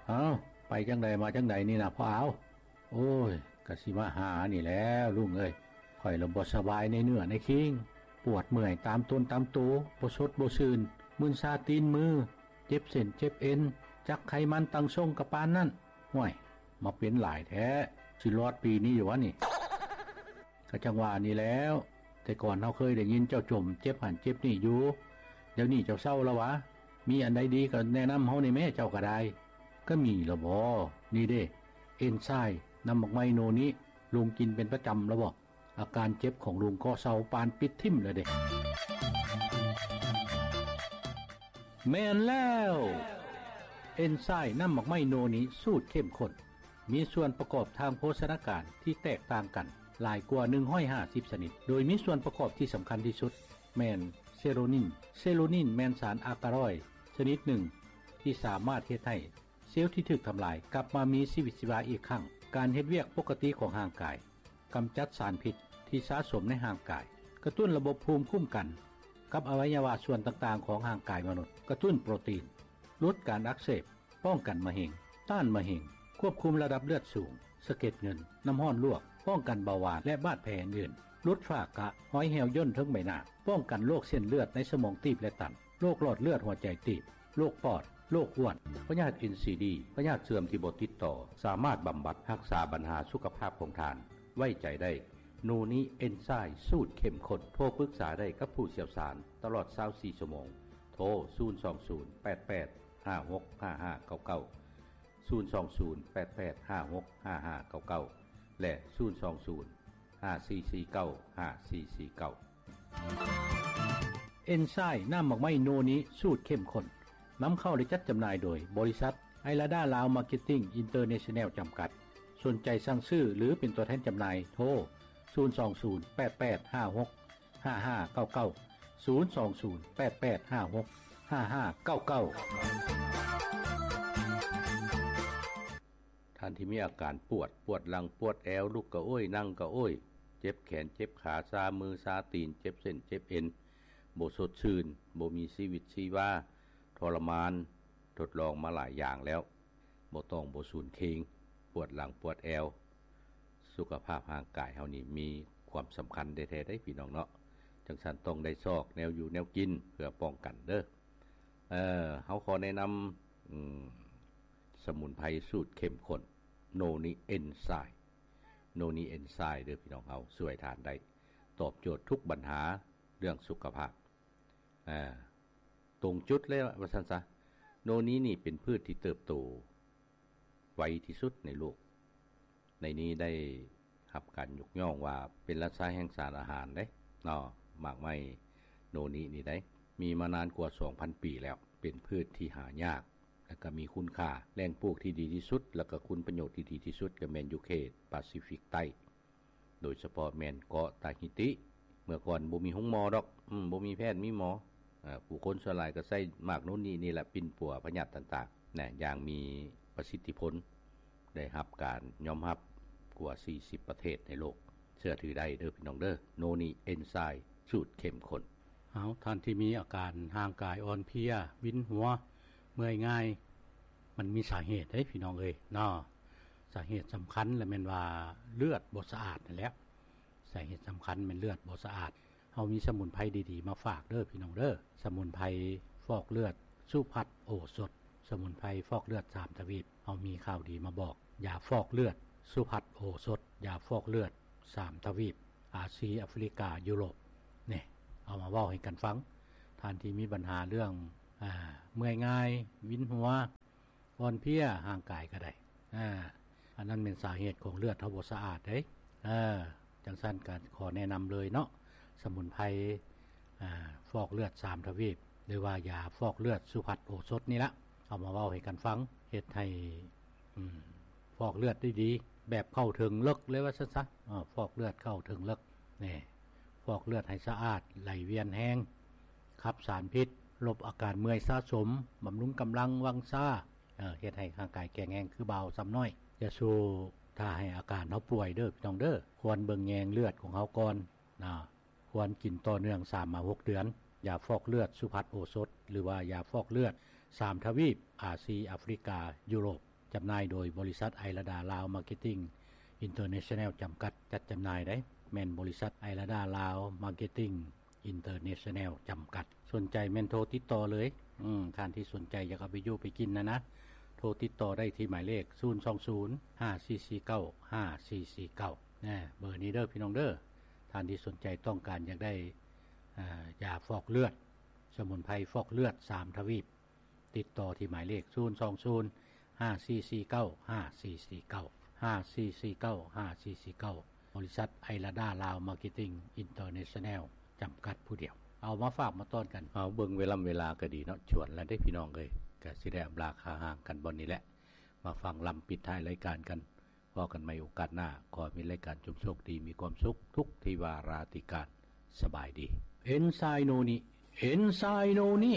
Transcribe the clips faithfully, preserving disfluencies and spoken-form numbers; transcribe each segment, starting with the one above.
เอ้าไปจังใดมาจังใดนี่นะพ่อเอาโอ้ยกะสิมาหานี่แล้วลุงเอ้ยข่อยละบ่สบายในเนื้อในคิงปวดเมื่อยตามต้นตามตัวบ่สดบ่ซื่นมึนซาตีนมือเจ็บเส้นเจ็บเอ็นจักไขมันตั้งทรงกะปานนั่นห่วยมาเป็นหลายแท้สิรอดปีนี้อยู่วะนี่ก็จังว่านี่แล้วแต่ก่อนเฮาเคยได้ยินเจ้าจมเจ็บหันเจ็บนี่อยู่เดี๋ยวนี้เจ้าเศร้าแล้ววะมีอันใดดีก็แนะนำเฮาในแม่เจ้าก็ได้ก็มีละบ่นี่เด้เอนไซม์นำบักไมโนนี้ลุงกินเป็นประจำแล้วบ่อาการเจ็บของลุงก็เศร้าปานปิดทิ่มเลยเด้แม่นแล้วเอนไซม์นำบักไมโนนี้สูตรเข้มข้นมีส่วนประกอบทางโภชนาการที่แตกต่างกันหลายกว่าหนึ่งร้อยห้าสิบชนิดโดยมีส่วนประกอบที่สำคัญที่สุดแม่นเซโรนินเซโรนินแม่นสารอะการอยด์ชนิดหนึ่งที่สามารถเฮ็ดให้เซลล์ที่ถูกทำลายกลับมามีชีวิตชีวาอีกครั้งการเฮ็ดเวียกปกติของร่างกายกำจัดสารพิษที่สะสมในร่างกายกระตุ้นระบบภูมิคุ้มกันกับอวัยวะส่วนต่างๆของร่างกายมนุษย์กระตุ้นโปรตีนลดการอักเสบป้องกันมะเร็งต้านมะเร็งควบคุมระดับเลือดสูงสะเก็ดเงินน้ำห้อนลวกป้องกันเบาหวานและบาดแผลอื่นลดฝ้ากระหอยแหวย่นทั้งใบหน้าป้องกันโรคเส้นเลือดในสมองตีบและตันโรคหลอดเลือดหัวใจตีบโรคปอดโรคอ้วนพยาธิ เอ็น ซี ดี พยาธิเสื่อมที่บ่ติดต่อสามารถบำบัดรักษาปัญหาสุขภาพของท่านไว้ใจได้โนนี้เอนไซม์สูตรเข้มข้นโทรปรึกษาได้กับผู้เชี่ยวชาญตลอดยี่สิบสี่ชั่วโมงโทรศูนย์ สอง ศูนย์ แปด แปด ห้า หก ห้า ห้า เก้า เก้า ศูนย์ สอง ศูนย์ แปด แปด ห้า หก ห้า ห้า เก้า เก้าและศูนย์ สอง ศูนย์ ห้า สี่ สี่ เก้า ห้า สี่ สี่ เก้าเอนไซม์น้ำหมักไม้โนนี้สูตรเข้มข้นนำเข้าและจัดจำหน่ายโดยบริษัทไอลาดาลาวมาร์เก็ตติ้งอินเตอร์เนชั่นแนลจำกัดสนใจสั่งซื้อหรือเป็นตัวแทนจำหน่ายโทรศูนย์ สอง ศูนย์ แปด แปด ห้า หก ห้า ห้า เก้า เก้า ศูนย์ สอง ศูนย์ แปด แปด ห้า หก ห้า ห้า เก้า เก้าท่านที่มีอาการปวดปวดหลังปวดแอวลุกกระโอ้ยนั่งกระโอ้ยเจ็บแขนเจ็บขาซามือซาตีนเจ็บเส้นเจ็บเอ็นบ่สดชื่นบ่มีชีวิตชีวาทรมานทดลองมาหลายอย่างแล้วบ่ต้องบ่สูญเคงปวดหลังปวดแอวสุขภาพร่างกายเฮานี่มีความสำคัญแท้ๆได้พี่น้องเนาะจังซั่นต้องได้ซอกแนวอยู่แนวกินเพื่อป้องกันเด้อเอ่อเฮาขอแนะนำอืมสมุนไพรสูตรเข้มข้นโนนิเอนไซม์โนนิเอนไซม์เด้อพี่น้องเฮาช่วยทานได้ตอบโจทย์ทุกปัญหาเรื่องสุขภาพอ่าตรงจุดเลยว่าซั่นซะโนนี้นี่เป็นพืชที่เติบโตไวที่สุดในโลกในนี้ได้รับการยกย่องว่าเป็นราชาแห่งสารอาหารเด้เนาะหมากไม้โนนี้นี่ได้มีมานานกว่า สองพัน ปีแล้วเป็นพืชที่หายากแล้วก็มีคุณค่าแหล่งปลูกที่ดีที่สุดแล้วก็คุณประโยชน์ที่ดีที่สุดก็แม่นอยู่เขตแปซิฟิกใต้โดยเฉพาะแม่นเกาะตาฮิติเมื่อก่อนบ่มีโรงหมอดอกอืมบ่มีแพทย์มีหมออ่าผู้คนส่วนหลายก็ใช้หมากโนนี้นี่แหละปิ่นปัวพยาธิต่างๆนะอย่างมีประสิทธิผลได้รับการยอมรับกว่าสี่สิบประเทศในโลกเชื่อถือได้เด้อพี่น้องเด้อโนนี้เอนไซม์สูตรเข้มข้นเอาท่านที่มีอาการร่างกายอ่อนเพลียวินหัวเมื่อยง่ายมันมีสาเหตุเด้พี่น้องเอ้ยเนาะสาเหตุสำคัญแล้วแม่นว่าเลือดบ่สะอาดนั่นแหละสาเหตุสำคัญแม่นเลือดบ่สะอาดเฮามีสมุนไพรดีๆมาฝากเด้อพี่น้องเด้อสมุนไพรฟอกเลือดสุพัฒน์โอสถสมุนไพรฟอกเลือดสามทวีปเฮามีข่าวดีมาบอกยาฟอกเลือดสุพัฒน์โอสถยาฟอกเลือดสามทวีปอาเซียแอฟริกายุโรปนี่เอามาเว้าให้กันฟังท่านที่มีปัญหาเรื่องอ่าเมื่อยง่ายวินหัวอ่อนเพลียร่างกายก็ได้อ่าอันนั้นเป็นสาเหตุของเลือดเฮาบ่สะอาดเด้เออจังซั่นก็ขอแนะนำเลยเนาะสมุนไพรอ่าฟอกเลือดสามทวีปหรือว่ายาฟอกเลือดสุพัฒน์โอสถนี่ละเอามาเว้าให้กันฟังเฮ็ดให้อืมฟอกเลือดได้ดีแบบเข้าถึงลึกเลยว่าซั่นซะอ่าฟอกเลือดเข้าถึงลึกนี่ฟอกเลือดให้สะอาดไหลเวียนแห้งขับสารพิษลบอาการเมื่อยสะสมบำรุงกำลังวังซ่าเอ่อเฮ็ดให้ร่างกายแข็งแรงคือเบาซ้ำน้อยอย่าสู้ถ้าให้อาการเฮาป่วยเด้อพี่น้องเด้อควรเบิ่งแยงเลือดของเฮาก่อนนะควรกินต่อเนื่อง สามถึงหก เดือนยาฟอกเลือดสุพัฒน์โอสถหรือว่ายาฟอกเลือดสามทวีปอาเซียแอฟริกายุโรปจำหน่ายโดยบริษัทไอราดาลาวมาร์เก็ตติ้งอินเตอร์เนชั่นแนลจำกัดจัดจำหน่ายได้แม่นบริษัทไอราดาลาวมาร์เก็ตติ้งอินเตอร์เนชั่นแนลจำกัดสนใจแม่นโทรติดต่อเลยอืมท่านที่สนใจอยากเอาไปอยู่ไปกินนะนะโทรติดต่อได้ที่หมายเลขศูนย์ สอง ศูนย์ ห้า สี่ สี่ เก้า ห้า สี่ สี่ เก้านะเบอร์นี้เด้อพี่น้องเด้อท่านที่สนใจต้องการอยากได้อ่ายาฟอกเลือดสมุนไพรฟอกเลือดสามทวีปติดต่อที่หมายเลขศูนย์ สอง ศูนย์ ห้า สี่ สี่ เก้า ห้า สี่ สี่ เก้า ห้า สี่ สี่ เก้า ห้า สี่ สี่ เก้าบริษัทไอราดาลาวมาร์เก็ตติ้งอินเตอร์เนชั่นแนลจำกัดผู้เดียวเอามาฝากมาต้อนกันเอาเบิ่งเวลาเวลาก็ดีเนาะชวนแล้วได้พี่น้องเอ้ยก็สิได้อำลาคาห่างกันบ่นี้แหละมาฟังลำปิดท้ายรายการกันพอกันใหม่โอกาสหน้าขอมีรายการจงโชคดีมีความสุขทุกทิวาราติการสบายดีเอ็นไซโนนิเอ็นไซโนนิ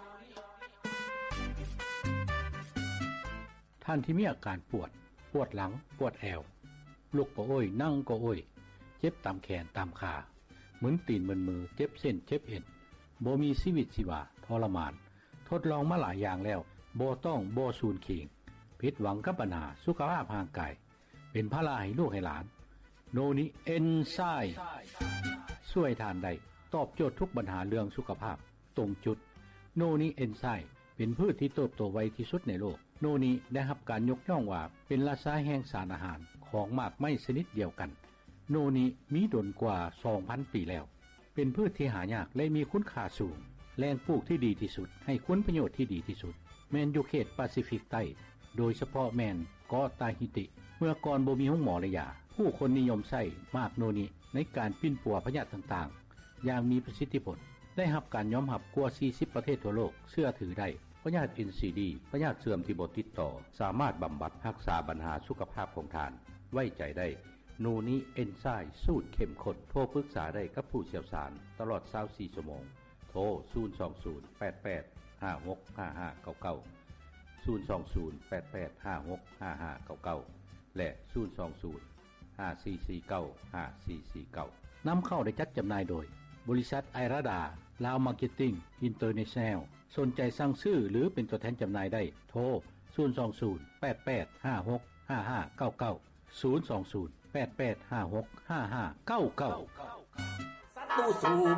ท่านที่มีอาการปวดปวดหลังปวดแอวลุกก็โอ้ยนั่งก็โอ้ยเจ็บตามแขนตามขาเหมือนตีนเหมือนมือเจ็บเส้นเจ็บเอ็นบ่มีชีวิตชีวาทรมานทดลองมาหลายอย่างแล้วบ่ต้องบ่สูญเข็งผิดหวังกับปัญหาสุขภาพร่างกายเป็นภาระให้ลูกให้หลานโนนิเอนไซม์ช่วยทานได้ตอบโจทย์ทุกปัญหาเรื่องสุขภาพตรงจุดโนนิเอนไซม์เป็นพืชที่เติบโตไวที่สุดในโลกโนนิได้รับการยกย่องว่าเป็นราชาแห่งสารอาหารของหมากไม้ชนิดเดียวกันโนนิมีดนกว่า สองพัน ปีแล้วเป็นพืชที่หายากและมีคุณค่าสูงแหล่งปลูกที่ดีที่สุดให้คุณประโยชน์ที่ดีที่สุดแมนอยู่เขตแปซิฟิกใต้โดยเฉพาะแมนเกาะตาฮิติเมื่อก่อนบ่มีห้องหมอระยาผู้คนนิยมใช้มากโนนิในการปิ้นปัวพยาธิต่างๆอย่างมีประสิทธิผลได้รับการยอมรับกว่าสี่สิบประเทศทั่วโลกเชื่อถือได้พยาธิ เอ็น ซี ดี พยาธิเสื่อมที่บ่ติดต่อสามารถบำบัดรักษาปัญหาสุขภาพของท่านไว้ใจได้โนนิเอนไซม์สูตรเข้มข้นโทรปรึกษาได้กับผู้เชี่ยวชาญตลอดยี่สิบสี่ชั่วโมงโทรศูนย์ สอง ศูนย์ แปด แปด ห้า หก ห้า ห้า เก้า เก้า ศูนย์ สอง ศูนย์ แปด แปด ห้า หก ห้า ห้า เก้า เก้าและศูนย์ สอง ศูนย์ ห้า สี่ สี่ เก้า ห้า สี่ สี่ เก้านำเข้าได้จัดจำหน่ายโดยบริษัทไอราดาลาวมาร์เก็ตติ้งอินเตอร์เนชั่นแนลสนใจสั่งซื้อหรือเป็นตัวแทนจำหน่ายได้โทรศูนย์ สอง ศูนย์ แปด แปด ห้า หก ห้า ห้า เก้า เก้า ศูนย์ สอง ศูนย์ แปด แปด ห้า หก ห้า ห้า เก้า เก้า